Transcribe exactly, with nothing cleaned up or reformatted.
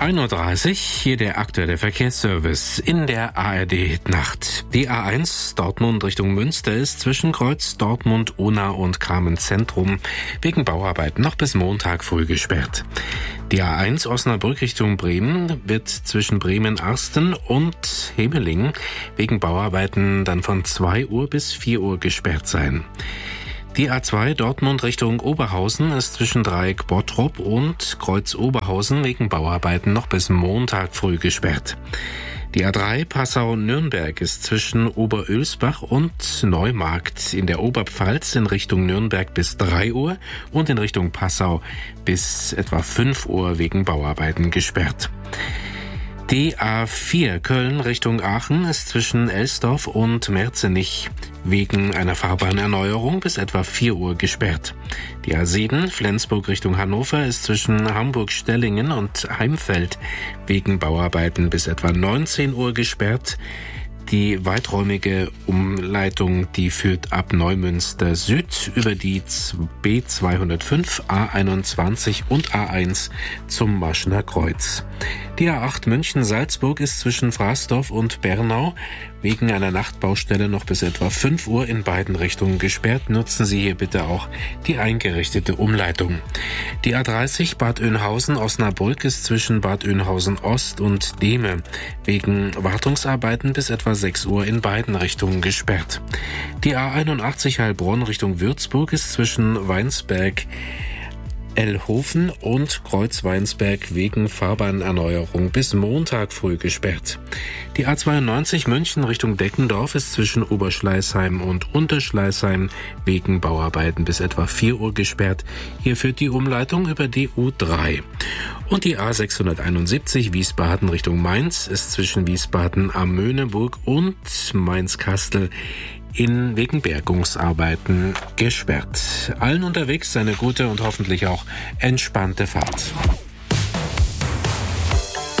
ein Uhr dreißig, hier der aktuelle Verkehrsservice in der A R D-Nacht. Die A eins Dortmund Richtung Münster ist zwischen Kreuz Dortmund, Unna und Carmen-Zentrum wegen Bauarbeiten noch bis Montag früh gesperrt. Die A eins Osnabrück Richtung Bremen wird zwischen Bremen-Arsten und Hemeling wegen Bauarbeiten dann von zwei Uhr bis vier Uhr gesperrt sein. Die A zwei Dortmund Richtung Oberhausen ist zwischen Dreieck Bottrop und Kreuz Oberhausen wegen Bauarbeiten noch bis Montag früh gesperrt. Die A drei Passau-Nürnberg ist zwischen Oberölsbach und Neumarkt in der Oberpfalz in Richtung Nürnberg bis drei Uhr und in Richtung Passau bis etwa fünf Uhr wegen Bauarbeiten gesperrt. Die A vier Köln Richtung Aachen ist zwischen Elsdorf und Merzenich wegen einer Fahrbahnerneuerung bis etwa vier Uhr gesperrt. Die A sieben Flensburg Richtung Hannover ist zwischen Hamburg-Stellingen und Heimfeld wegen Bauarbeiten bis etwa neunzehn Uhr gesperrt. Die weiträumige Umleitung, die führt ab Neumünster Süd über die B zweihundertfünf, A einundzwanzig und A eins zum Maschner Kreuz. Die A acht München-Salzburg ist zwischen Fraßdorf und Bernau wegen einer Nachtbaustelle noch bis etwa fünf Uhr in beiden Richtungen gesperrt. Nutzen Sie hier bitte auch die eingerichtete Umleitung. Die A dreißig Bad Oeynhausen-Osnabrück ist zwischen Bad Oeynhausen-Ost und Dehme wegen Wartungsarbeiten bis etwa sechs Uhr in beiden Richtungen gesperrt. Die A einundachtzig Heilbronn Richtung Würzburg ist zwischen Weinsberg Elhofen und Kreuz-Weinsberg wegen Fahrbahnerneuerung bis Montag früh gesperrt. Die A zweiundneunzig München Richtung Deckendorf ist zwischen Oberschleißheim und Unterschleißheim wegen Bauarbeiten bis etwa vier Uhr gesperrt. Hier führt die Umleitung über die U drei. Und die A sechshunderteinundsiebzig Wiesbaden Richtung Mainz ist zwischen Wiesbaden am Möhneburg und Mainz-Kastel in wegen Bergungsarbeiten gesperrt. Allen unterwegs eine gute und hoffentlich auch entspannte Fahrt.